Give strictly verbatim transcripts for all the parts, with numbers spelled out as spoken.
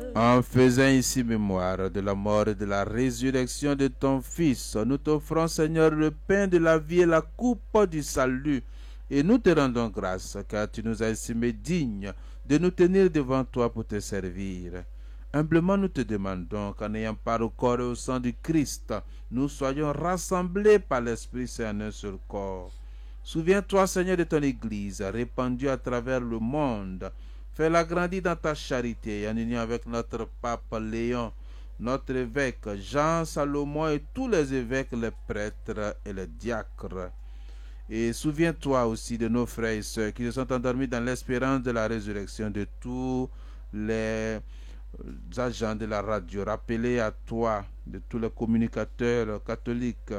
En faisant ici mémoire de la mort et de la résurrection de ton Fils, nous t'offrons, Seigneur, le pain de la vie et la coupe du salut. Et nous te rendons grâce, car tu nous as estimés dignes de nous tenir devant toi pour te servir. Humblement, nous te demandons qu'en ayant part au corps et au sang du Christ, nous soyons rassemblés par l'Esprit Saint en un seul corps. Souviens-toi, Seigneur, de ton Église, répandue à travers le monde. Fais-la grandir dans ta charité, en union avec notre pape Léon, notre évêque Jean Salomon et tous les évêques, les prêtres et les diacres. Et souviens-toi aussi de nos frères et sœurs qui se sont endormis dans l'espérance de la résurrection, de tous les agents de la radio. Rappelez à toi, de tous les communicateurs catholiques,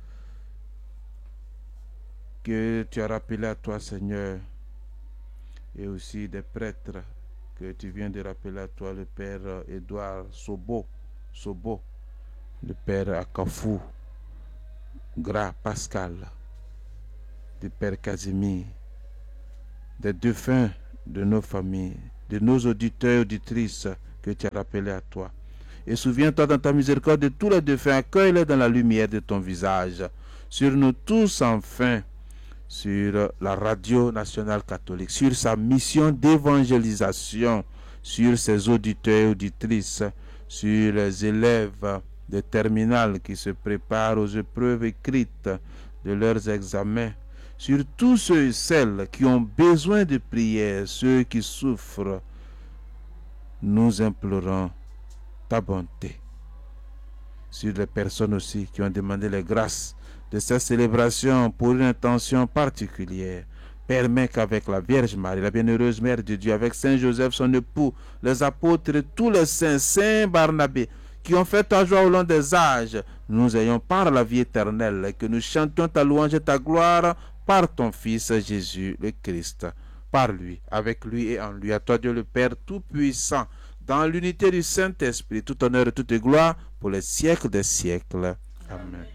que tu as rappelé à toi, Seigneur, et aussi des prêtres que tu viens de rappeler à toi, le Père Édouard Sobo, Sobo, le Père Akafou, Gras Pascal, le Père Casimir, des défunts de nos familles, de nos auditeurs et auditrices que tu as rappelés à toi. Et souviens-toi dans ta miséricorde de tous les défunts, accueille-les dans la lumière de ton visage, sur nous tous enfin, sur la radio nationale catholique, sur sa mission d'évangélisation, sur ses auditeurs et auditrices, sur les élèves de terminale qui se préparent aux épreuves écrites de leurs examens, sur tous ceux et celles qui ont besoin de prière, ceux qui souffrent. Nous implorons ta bonté. Sur les personnes aussi qui ont demandé les grâces de cette célébration pour une intention particulière, permet qu'avec la Vierge Marie, la bienheureuse Mère de Dieu, avec Saint Joseph, son époux, les apôtres et tous les saints, Saint Barnabé, qui ont fait ta joie au long des âges, nous ayons par la vie éternelle, et que nous chantions ta louange et ta gloire par ton Fils Jésus le Christ. Par lui, avec lui et en lui, à toi Dieu le Père Tout-Puissant, dans l'unité du Saint-Esprit, tout honneur et toute gloire pour les siècles des siècles. Amen.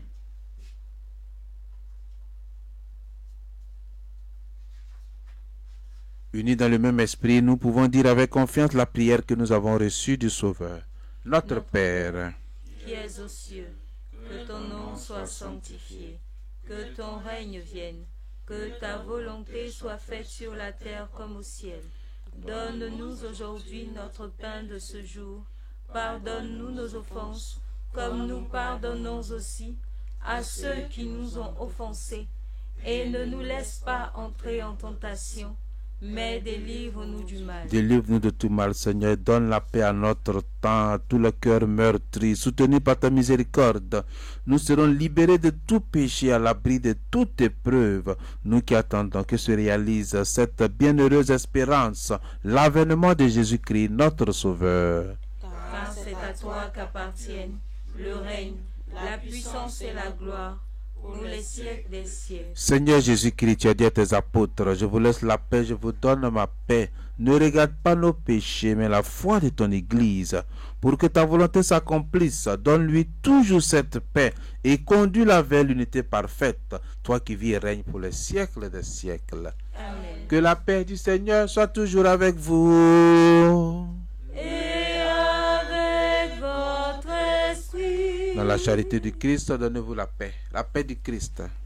Unis dans le même esprit, nous pouvons dire avec confiance la prière que nous avons reçue du Sauveur. Notre, Notre Père, qui es aux cieux, que ton nom soit sanctifié, que ton règne vienne, que ta volonté soit faite sur la terre comme au ciel. Donne-nous aujourd'hui notre pain de ce jour. Pardonne-nous nos offenses, comme nous pardonnons aussi à ceux qui nous ont offensés. Et ne nous laisse pas entrer en tentation, mais délivre-nous du mal. Délivre-nous de tout mal, Seigneur. Donne la paix à notre temps, à tout le cœur meurtri. Soutenu par ta miséricorde, nous serons libérés de tout péché, à l'abri de toute épreuve. Nous qui attendons que se réalise cette bienheureuse espérance, l'avènement de Jésus-Christ, notre Sauveur. Car c'est à toi qu'appartiennent le règne, la puissance et la gloire, pour les siècles des siècles. Seigneur Jésus-Christ, tu as dit à tes apôtres, je vous laisse la paix, je vous donne ma paix. Ne regarde pas nos péchés, mais la foi de ton Église. Pour que ta volonté s'accomplisse, donne-lui toujours cette paix et conduis-la vers l'unité parfaite, toi qui vis et règnes pour les siècles des siècles. Amen. Que la paix du Seigneur soit toujours avec vous. Et avec votre esprit. Dans la charité du Christ, donnez-vous la paix. La paix du Christ.